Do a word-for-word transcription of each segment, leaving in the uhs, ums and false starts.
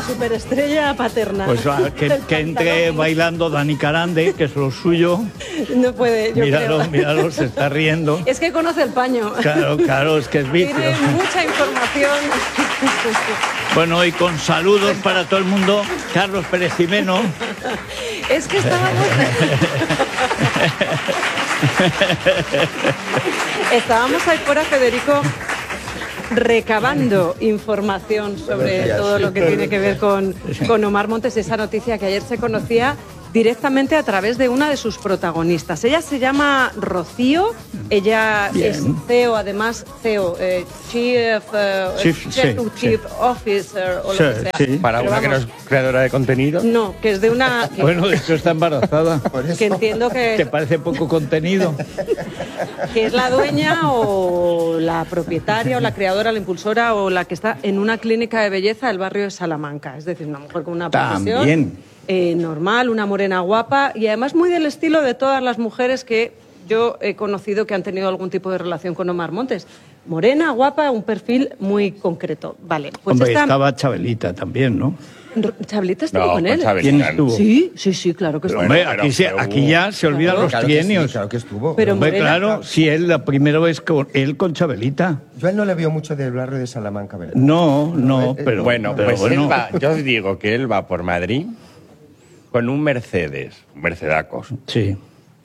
superestrella paterna. Pues que, que entre bailando Dani Carande, que es lo suyo. No puede, yo Míralo, creo. míralo, se está riendo. Es que conoce el paño. Claro, claro, es que es vicio. Tiene mucha información. Bueno, y con saludos para todo el mundo, Carlos Pérez Jimeno. Es que estábamos... estábamos ahí fuera, Federico, recabando información sobre todo lo que tiene que ver con, con Omar Montes, esa noticia que ayer se conocía directamente a través de una de sus protagonistas. Ella se llama Rocío, ella Bien. es C E O, además C E O, eh, Chief, eh, Chief, Chief, sí, Chief sí. Officer o Sí, lo que sea. sí. Para Pero una que no vamos, es creadora de contenido. no, que es de una... Que, Bueno, de hecho está embarazada. que entiendo ¿Te que, parece poco contenido? que es la dueña o la propietaria o la creadora, la impulsora o la que está en una clínica de belleza del barrio de Salamanca. Es decir, una mujer con una profesión También. eh, normal, una morena guapa y además muy del estilo de todas las mujeres que yo he conocido que han tenido algún tipo de relación con Omar Montes. Morena, guapa, un perfil muy concreto. Vale, pues Hombre, esta... estaba Chabelita también, ¿no? ¿Chabelita estuvo No, con con él? Chabelita. ¿Quién estuvo? Sí, sí, sí, claro que estuvo. Hombre, Bueno, aquí, se- pero aquí hubo- ya se olvidan Claro. los Claro que sí, trienios. claro que estuvo. Pero Hombre, Morena- claro, si él la primera vez con él con Chabelita. Yo a él no le veo mucho del barrio de Salamanca, ¿verdad? No, no, eh, eh, pero Bueno, pero pues bueno. él va, yo os digo que él va por Madrid con un Mercedes, un Mercedacos, Sí,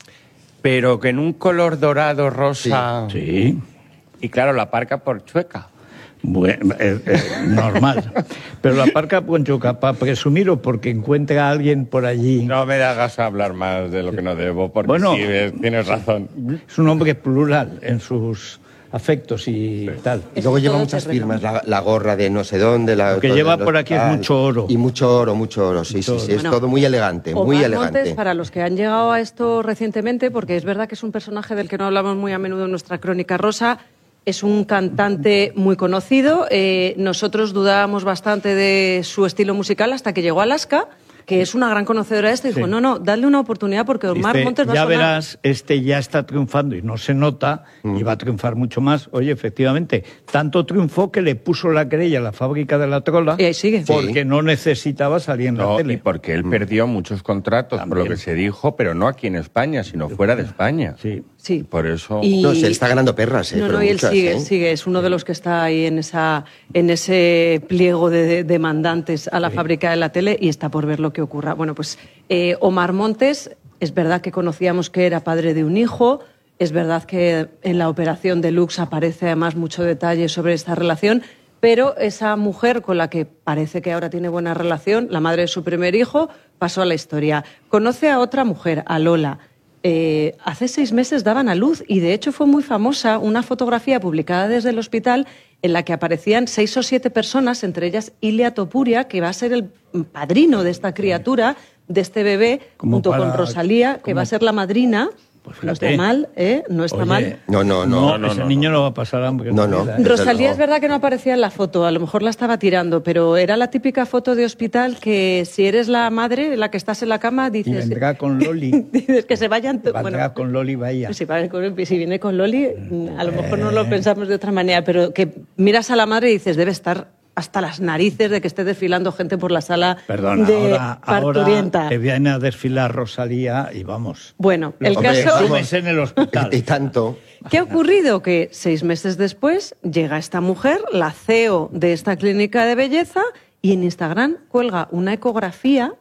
pero que en un color dorado, rosa, sí. y claro, la aparca por Chueca. Bueno, eh, eh, normal. Pero la parca Ponchoca, para presumir o porque encuentra a alguien por allí. No me hagas hablar más de lo que no debo, porque Bueno. sí, eh, tienes razón. Es un hombre plural en sus afectos y tal. Y luego Es lleva todo muchas terreno. firmas, la, la gorra de no sé dónde. La, Lo que todo lleva el por aquí es hospital. mucho oro. Y mucho oro, mucho oro, sí, Mucho sí, sí. oro. Es Bueno, todo muy elegante, muy Omar elegante. Montes, para los que han llegado a esto recientemente, porque es verdad que es un personaje del que no hablamos muy a menudo en nuestra crónica rosa, es un cantante muy conocido. Eh, nosotros dudábamos bastante de su estilo musical hasta que llegó a Alaska, que es una gran conocedora de esto, y dijo, Sí. no, no, dale una oportunidad porque Omar Dice, Montes va ya a sonar... verás, este ya está triunfando y no se nota, y va a triunfar mucho más. Oye, efectivamente, tanto triunfó que le puso la querella a la fábrica de la Trola Y ahí sigue. porque no necesitaba salir en la No, tele. y porque él perdió muchos contratos, por lo También. que se dijo, pero no aquí en España, sino fuera de España. Sí. Sí. Por eso... Y- No, se él está ganando perras, ¿eh? No, pero no, y él muchas, sigue, ¿eh? sigue, es uno de los que está ahí en esa, en ese pliego de, de demandantes a la fábrica de la tele y está por ver lo que ocurra. Bueno, pues eh, Omar Montes, es verdad que conocíamos que era padre de un hijo, es verdad que en la operación Deluxe aparece además mucho detalle sobre esta relación, pero esa mujer con la que parece que ahora tiene buena relación, la madre de su primer hijo, pasó a la historia. Conoce a otra mujer, a Lola. Eh, hace seis meses daban a luz y de hecho fue muy famosa una fotografía publicada desde el hospital en la que aparecían seis o siete personas, entre ellas Ilia Topuria, que va a ser el padrino de esta criatura, de este bebé, Como junto para- con Rosalía, que como- va a ser la madrina. Pues No fíjate. está mal, ¿eh? No está Oye, mal. No, no, No, no. no, ese no, niño no va a pasar hambre. en No, su no. vida, ¿eh? Desde Rosalía luego. es verdad que no aparecía en la foto, a lo mejor la estaba tirando, pero era la típica foto de hospital que si eres la madre, la que estás en la cama, Y dices, vendrá con Loli. dices que se vayan... to- Vendrá bueno, con Loli Bahía. Si, va con- si viene con Loli, a lo mejor no lo pensamos de otra manera, pero que miras a la madre y dices, debe estar hasta las narices de que esté desfilando gente por la sala Perdona, de ahora, ahora parturienta. te viene a desfilar Rosalía y vamos. Bueno, el Hombre, caso... Súmese en el hospital. Y tanto. ¿Qué ha ocurrido? Que seis meses después llega esta mujer, la C E O de esta clínica de belleza, y en Instagram cuelga una ecografía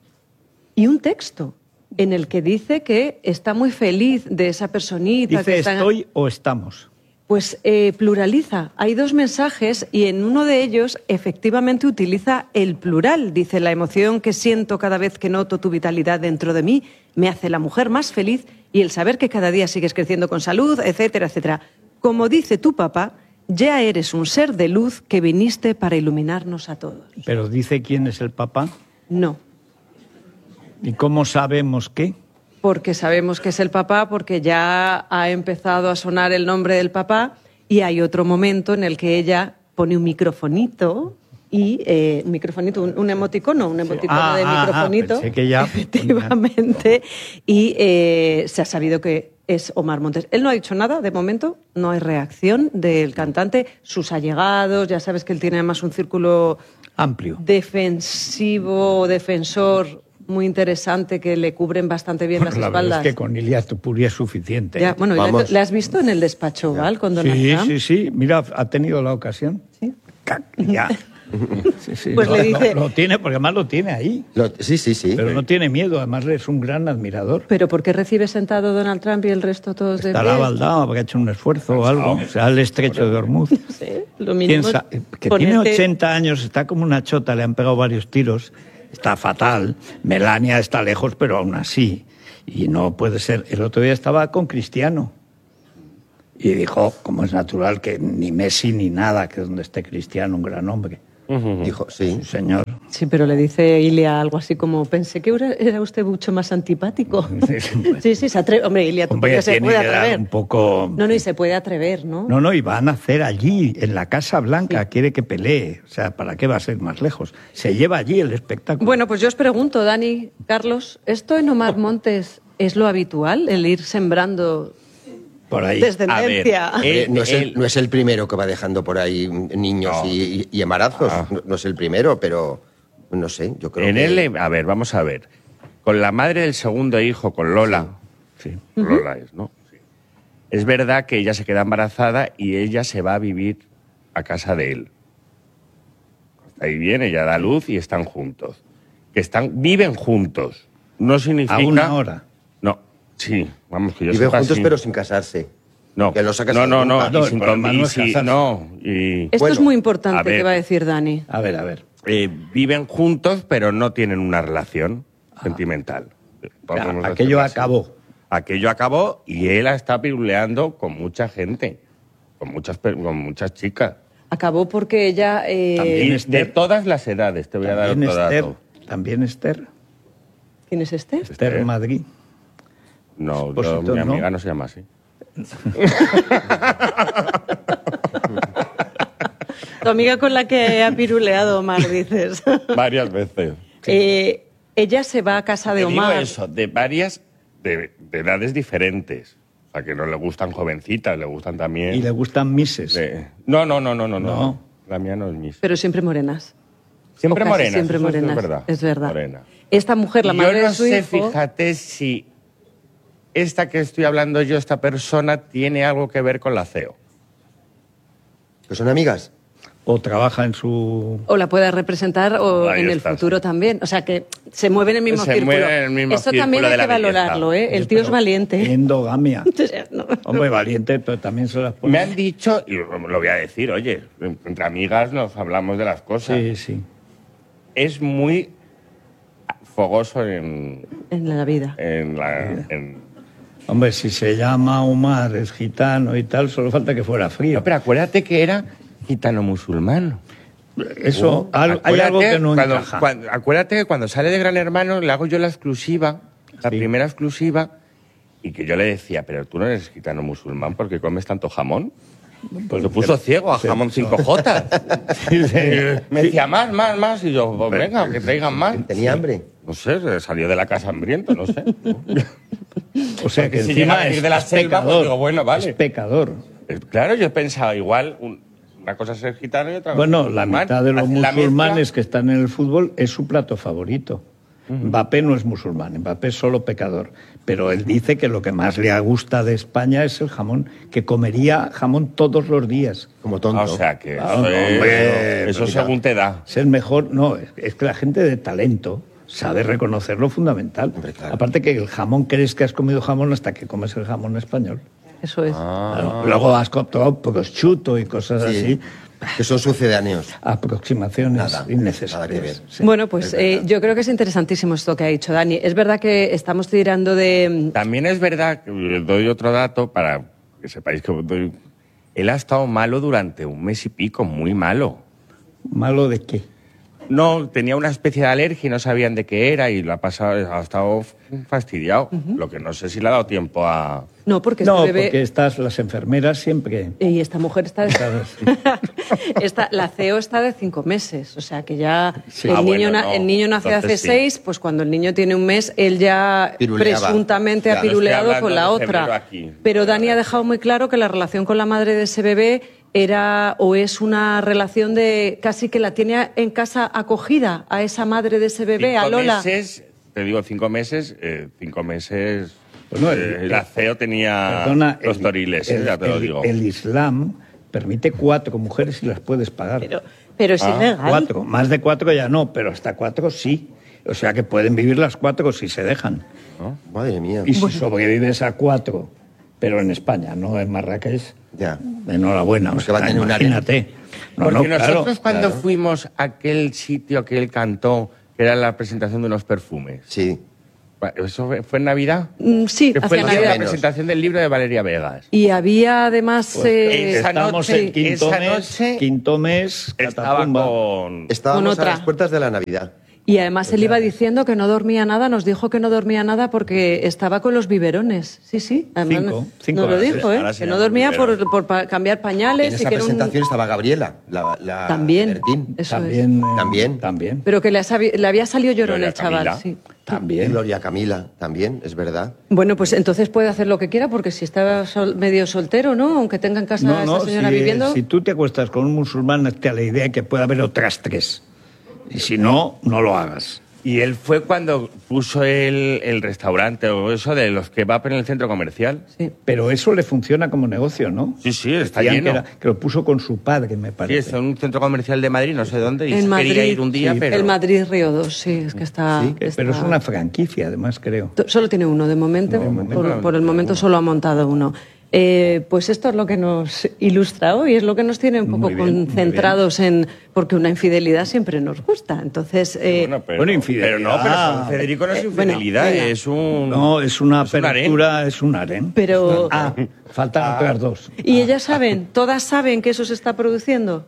y un texto en el que dice que está muy feliz de esa personita. que Dice, está... ¿estoy o estamos? Pues eh, pluraliza. Hay dos mensajes y en uno de ellos efectivamente utiliza el plural. Dice, la emoción que siento cada vez que noto tu vitalidad dentro de mí me hace la mujer más feliz y el saber que cada día sigues creciendo con salud, etcétera, etcétera. Como dice tu papá, ya eres un ser de luz que viniste para iluminarnos a todos. Pero dice quién es el papá. No, ¿Y cómo sabemos qué? porque sabemos que es el papá, porque ya ha empezado a sonar el nombre del papá y hay otro momento en el que ella pone un microfonito y eh, un microfonito, un, un emoticono, un emoticono Ah, de ah, ah, microfonito, pensé que ya- efectivamente, y eh, se ha sabido que es Omar Montes. Él no ha dicho nada, de momento, no hay reacción del cantante, sus allegados, ya sabes que él tiene además un círculo Amplio. defensivo, defensor muy interesante, que le cubren bastante bien Bueno, las la verdad espaldas. es que con Ilia Topuria es suficiente. Ya, bueno, Vamos. ¿le, le has visto en el despacho Oval con Donald Sí, Trump? sí, sí. Mira, ha tenido la ocasión. ¿Sí? Cac, ya. Sí, sí, Pues lo, le dice- Lo, lo tiene, porque además lo tiene ahí. Lo- sí, sí, sí. Pero no tiene miedo, además es un gran admirador. ¿Pero por qué recibe sentado Donald Trump y el resto todos de Estará pie? baldado, habrá hecho un esfuerzo o algo. O sea, el estrecho de Hormuz. Sí, lo mínimo Piensa es que tiene ponerte- ochenta años, está como una chota, le han pegado varios tiros, está fatal. Melania está lejos, pero aún así. Y no puede ser. El otro día estaba con Cristiano. Y dijo, como es natural, que ni Messi ni nada, que donde esté Cristiano, un gran hombre. Dijo, sí. Sí, señor. Sí, pero le dice Ilia algo así como, pensé que era, era usted mucho más antipático. Sí, sí, pues. Sí, sí, se atreve. Hombre, Ilia, tú Hombre, se tiene puede que dar atrever. un poco... No, no, y se puede atrever, ¿no? No, no, y van a hacer allí, en la Casa Blanca, quiere que pelee. O sea, ¿para qué va a ser más lejos? Se lleva allí el espectáculo. Bueno, pues yo os pregunto, Dani, Carlos, ¿esto en Omar Montes es lo habitual, el ir sembrando Por ahí. descendencia? A ver, Eh, Él- no, es el, él- no es el primero que va dejando por ahí niños No. y, y embarazos. Ah. No, no es el primero, pero no sé, yo creo En que... él, a ver, vamos a ver. Con la madre del segundo hijo, con Lola, Sí. Lola es, ¿no? Sí. Es verdad que ella se queda embarazada y ella se va a vivir a casa de él. Ahí viene, ella da luz y están juntos. Que están, viven juntos. No significa... A una hora. No, sí, vamos, que yo Viven sepa, juntos sí. pero sin casarse. No, que no se ha no, casado no, no, nunca. No, y sin el problema con- y no es si- casarse. no, y- Esto Bueno, es muy a importante ver. que va a decir Dani. A ver, a ver. eh, viven juntos, pero no tienen una relación sentimental. Claro, Vamos a aquello decirlo así. acabó. Aquello acabó y él está piruleando con mucha gente, con muchas, per- con muchas chicas. Acabó porque ella... eh, También Y Esther. de todas las edades, te voy a dar También otro Esther. dato. También Esther. ¿Quién es este? Esther Esther. Madrid. No, yo- Expositor, mi ¿no? amiga no se llama así. Tu amiga con la que ha piruleado Omar, dices. Varias veces. Eh, ella se va a casa de Te digo Omar. eso, de varias, de, de edades diferentes. O sea, que no le gustan jovencitas, le gustan también... Y le gustan Misses. de- No, no, no, no, no, no. No. La mía no es Miss. Pero siempre morenas. Siempre O casi morenas. Siempre eso sí morenas. Es verdad. Es verdad. Morena. Esta mujer, la Y madre yo no de su sé, hijo... fíjate si esta que estoy hablando yo, esta persona, tiene algo que ver con la C E O. ¿Que son amigas? O trabaja en su... O la puede representar o Ahí en el está, futuro sí. también. O sea, que se mueve en el mismo Se círculo. mueve en el mismo Eso también círculo hay de la que valorarlo, belleza. ¿eh? El tío es Pero valiente. Endogamia. No. Hombre, valiente, pero también se las pone. Me han dicho, y lo voy a decir, oye, entre amigas nos hablamos de las cosas. Sí, sí. Es muy fogoso en, En la vida. en la... en- Hombre, si se llama Omar, es gitano y tal, solo falta que fuera frío. No, pero acuérdate que era gitano musulmán. Eso, Uh, al- hay algo acuérdate que no cuando- encaja. cuando- acuérdate que cuando sale de Gran Hermano le hago yo la exclusiva, la Sí. primera exclusiva, y que yo le decía, pero tú no eres gitano musulmán porque comes tanto jamón. Pues lo puso ciego a jamón cinco J. Sí, sí. Me decía, más, más, más. Y yo, pues venga, que traigan más. ¿Tenía hambre? No sé, salió de la casa hambriento, no sé. O sea, que Porque si llega encima a venir es, de la es selva, pues pecador. digo, bueno, vale. Es pecador. Eh, Claro, yo pensaba, igual, un- una cosa es ser gitano y otra Bueno, la musulmán. mitad de los La musulmanes mezcla- que están en el fútbol es su plato favorito. Mbappé no es musulmán, Mbappé es solo pecador. Pero él dice que lo que más le gusta de España es el jamón, que comería jamón todos los días. Como tonto. O sea, que Ah, eso, no, es- hombre, eso mira. según te da. Es el mejor, no, es- es que la gente de talento sabe reconocer lo fundamental. Hombre, claro. Aparte que el jamón, crees que has comido jamón hasta que comes el jamón español. Eso es. Claro, luego has comido prosciutto y cosas Sí, así, que son sucedáneos. aproximaciones Nada, innecesarias. nada que ver. Sí. Bueno, pues eh, yo creo que es interesantísimo esto que ha dicho Dani. Es verdad que estamos tirando de... También es verdad, que les doy otro dato para que sepáis que doy- él ha estado malo durante un mes y pico, muy malo. ¿Malo de qué? No, tenía una especie de alergia y no sabían de qué era y lo ha pasado, ha estado fastidiado. Lo que no sé si le ha dado tiempo a... No, porque No, este bebé... porque estas, las enfermeras siempre... Y esta mujer está de... ¿Sabes? Esta- la C E O está de cinco meses, o sea que ya Sí. el, Ah, niño bueno, na- no. el niño nació Entonces hace sí. seis, pues cuando el niño tiene un mes, él ya Piruleaba. presuntamente Claro, ha piruleado estoy con la hablando de febrero otra. aquí. Pero Dani ha dejado muy claro que la relación con la madre de ese bebé era o es una relación de casi que la tiene en casa acogida a esa madre de ese bebé, cinco a Lola. Meses, te digo, cinco meses, eh, cinco meses... Bueno, el, eh, el aceo tenía perdona, los el, toriles, el, eh, ya te lo el, digo. El Islam permite cuatro mujeres y las puedes pagar. Pero, pero es Ah, ilegal. Cuatro, más de cuatro ya no, pero hasta cuatro sí. O sea que pueden vivir las cuatro si se dejan. ¿No? Madre mía. Y si sobrevives a cuatro, pero en España, no en Marrakech, Ya. enhorabuena. Pues O que va a sea, tener un imagínate. No, Porque no, claro, nosotros cuando claro. fuimos a aquel sitio que él cantó, que era la presentación de unos perfumes, Sí. ¿eso fue- fue en Navidad? Mm, Sí, Que fue hacia el día de la Navidad. presentación del libro de Valeria Vegas. Y había además... Pues, eh, esa Estamos noche- en quinto esa mes, noche quinto mes, Estaba catapumba. con... Estábamos Con otra. a las puertas de la Navidad. Y además él iba diciendo que no dormía nada, nos dijo que no dormía nada porque estaba con los biberones. Sí, sí. Además, Cinco, cinco nos lo horas, dijo, ¿eh? ¿eh? Ahora se Que no llama dormía por, biberón. por pa- cambiar pañales. En y esa que era un- presentación estaba Gabriela, la, la También. Bertín. Eso es. También, eh, También. También. Pero que le, sabi- le había salido llorón Gloria el chaval, Camila. sí. Y También. Gloria Camila, también, es verdad. Bueno, pues entonces puede hacer lo que quiera porque si está sol- medio soltero, ¿no? Aunque tenga en casa No, a no, esa señora si, viviendo. si tú te acuestas con un musulmán, hazte a la idea que puede haber otras tres. Y si no, no lo hagas. Y él fue cuando puso el, el restaurante o eso de los kebab en el centro comercial. Sí. Pero eso le funciona como negocio, ¿no? Sí, sí, está Decían lleno. Que, era- que lo puso con su padre, me Sí, parece. está en un centro comercial de Madrid, no sé dónde, y En se Madrid, quería ir un día, sí, pero... El Madrid Río dos, sí, es que está... Sí, que- pero es está- una franquicia, además, creo. To- Solo tiene uno de momento, De momento por, solamente por el tiene momento uno. solo ha montado uno. Eh, pues esto es lo que nos ilustra hoy, es lo que nos tiene un poco Muy bien, muy concentrados en... Porque una infidelidad siempre nos gusta, entonces... eh, Bueno, pero, Bueno, infidelidad. pero no, pero son- Federico no es Eh, bueno, infidelidad, venga. es un... No, es una es un harén. apertura, es un harén. Pero- Ah, faltan otras dos. ¿Y ellas saben, todas saben que eso se está produciendo?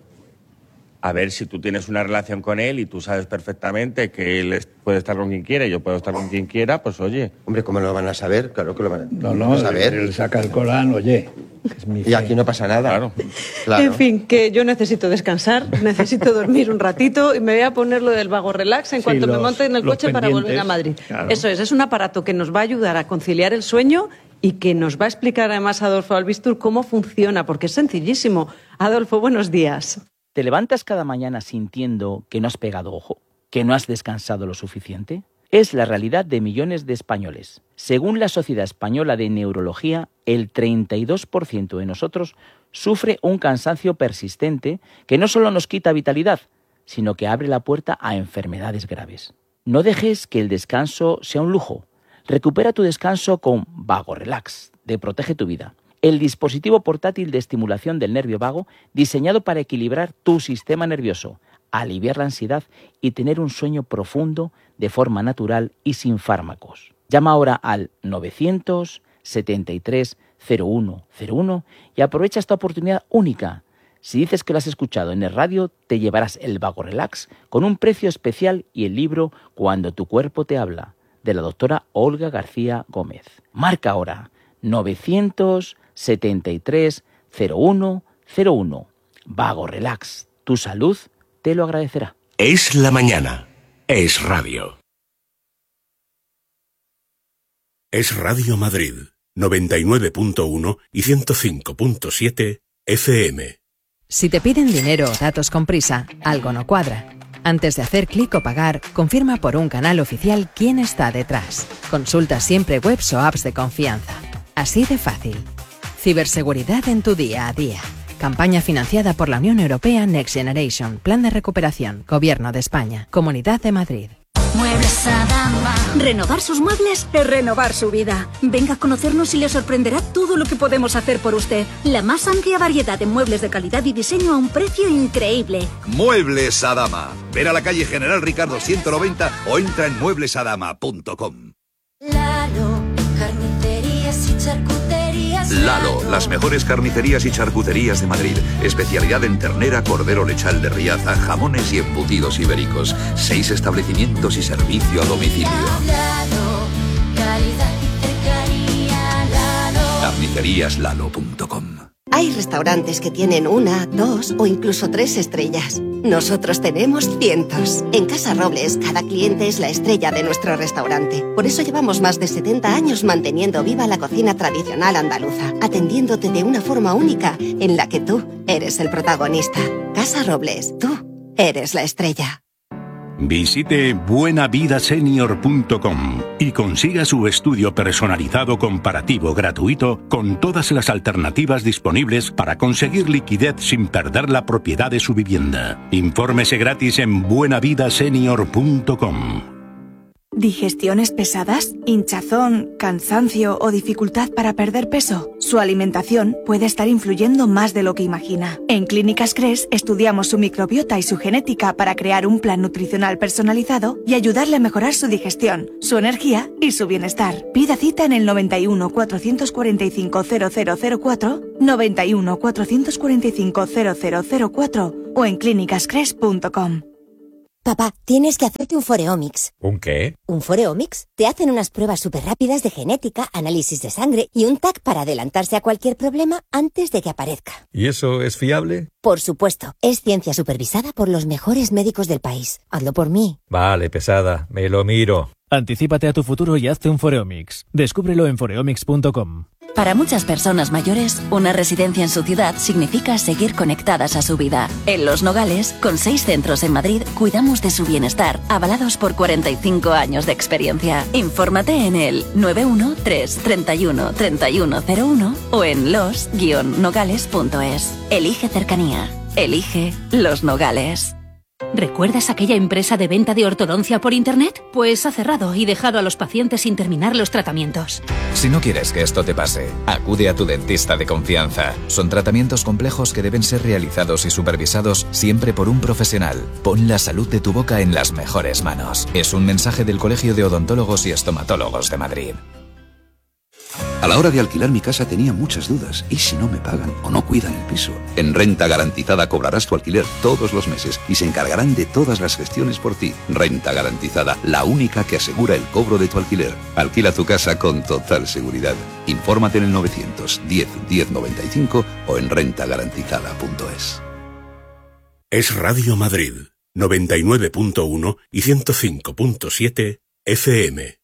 A ver, si tú tienes una relación con él y tú sabes perfectamente que él es- puede estar con quien quiera y yo puedo estar con quien quiera, pues oye... Hombre, ¿cómo lo van a saber? Claro que lo van a, No, no, saber. él saca el Corán, oye, que es mi Y fe. aquí no pasa nada. Claro. Claro. En fin, que yo necesito descansar, necesito dormir un ratito y me voy a poner lo del vago relax en Sí, cuanto me los- monte en el los coche para volver a pendientes, Madrid. claro. Eso es, es un aparato que nos va a ayudar a conciliar el sueño y que nos va a explicar además Adolfo Albistur cómo funciona, porque es sencillísimo. Adolfo, buenos días. ¿Te levantas cada mañana sintiendo que no has pegado ojo? ¿Que no has descansado lo suficiente? Es la realidad de millones de españoles. Según la Sociedad Española de Neurología, el treinta y dos por ciento de nosotros sufre un cansancio persistente que no solo nos quita vitalidad, sino que abre la puerta a enfermedades graves. No dejes que el descanso sea un lujo. Recupera tu descanso con Vago Relax, de Protege tu Vida. El dispositivo portátil de estimulación del nervio vago diseñado para equilibrar tu sistema nervioso, aliviar la ansiedad y tener un sueño profundo de forma natural y sin fármacos. Llama ahora al novecientos setenta y tres cero uno cero uno y aprovecha esta oportunidad única. Si dices que lo has escuchado en el radio, te llevarás el Vago Relax con un precio especial y el libro Cuando tu cuerpo te habla, de la doctora Olga García Gómez. Marca ahora novecientos setenta y tres cero uno cero uno. Vago Relax, tu salud te lo agradecerá. Es la mañana. Es radio. Es Radio Madrid, noventa y nueve punto uno y ciento cinco punto siete F M. Si te piden dinero o datos con prisa, algo no cuadra. Antes de hacer clic o pagar, confirma por un canal oficial quién está detrás. Consulta siempre webs o apps de confianza. Así de fácil. Ciberseguridad en tu día a día. Campaña financiada por la Unión Europea Next Generation. Plan de recuperación. Gobierno de España. Comunidad de Madrid. Muebles Adama. Renovar sus muebles es renovar su vida. Venga a conocernos y le sorprenderá todo lo que podemos hacer por usted. La más amplia variedad de muebles de calidad y diseño a un precio increíble. Muebles Adama. Ven a la calle General Ricardo ciento noventa o entra en muebles adama punto com. Lalo, carnicerías y charcuterías. Lalo, las mejores carnicerías y charcuterías de Madrid. Especialidad en ternera, cordero lechal de Riaza, jamones y embutidos ibéricos. Seis establecimientos y servicio a domicilio. Lalo, calidad y cercanía. Lalo. carnicerías lalo punto com. Hay restaurantes que tienen una, dos o incluso tres estrellas. Nosotros tenemos cientos. En Casa Robles, cada cliente es la estrella de nuestro restaurante. Por eso llevamos más de setenta años manteniendo viva la cocina tradicional andaluza, atendiéndote de una forma única en la que tú eres el protagonista. Casa Robles, tú eres la estrella. Visite buena vida senior punto com y consiga su estudio personalizado comparativo gratuito con todas las alternativas disponibles para conseguir liquidez sin perder la propiedad de su vivienda. Infórmese gratis en buena vida senior punto com. ¿Digestiones pesadas, hinchazón, cansancio o dificultad para perder peso? Su alimentación puede estar influyendo más de lo que imagina. En Clínicas Cres estudiamos su microbiota y su genética para crear un plan nutricional personalizado y ayudarle a mejorar su digestión, su energía y su bienestar. Pida cita en el noventa y uno, cuatrocientos cuarenta y cinco, cero cero cero cuatro, noventa y uno, cuatrocientos cuarenta y cinco, cero cero cero cuatro o en clínicas cres punto com. Papá, tienes que hacerte un Foreomics. ¿Un qué? ¿Un Foreomics? Te hacen unas pruebas súper rápidas de genética, análisis de sangre y un T A C para adelantarse a cualquier problema antes de que aparezca. ¿Y eso es fiable? Por supuesto. Es ciencia supervisada por los mejores médicos del país. Hazlo por mí. Vale, pesada. Me lo miro. Anticípate a tu futuro y hazte un Foreomics. Descúbrelo en foreomics punto com. Para muchas personas mayores, una residencia en su ciudad significa seguir conectadas a su vida. En Los Nogales, con seis centros en Madrid, cuidamos de su bienestar, avalados por cuarenta y cinco años de experiencia. Infórmate en el nueve uno tres, treinta y uno, treinta y uno cero uno o en los guion nogales punto es. Elige cercanía. Elige Los Nogales. ¿Recuerdas aquella empresa de venta de ortodoncia por Internet? Pues ha cerrado y dejado a los pacientes sin terminar los tratamientos. Si no quieres que esto te pase, acude a tu dentista de confianza. Son tratamientos complejos que deben ser realizados y supervisados siempre por un profesional. Pon la salud de tu boca en las mejores manos. Es un mensaje del Colegio de Odontólogos y Estomatólogos de Madrid. A la hora de alquilar mi casa tenía muchas dudas. ¿Y si no me pagan o no cuidan el piso? En Renta Garantizada cobrarás tu alquiler todos los meses y se encargarán de todas las gestiones por ti. Renta Garantizada, la única que asegura el cobro de tu alquiler. Alquila tu casa con total seguridad. Infórmate en el novecientos diez, diez noventa y cinco o en renta garantizada punto es. Es Radio Madrid, noventa y nueve punto uno y ciento cinco punto siete F M.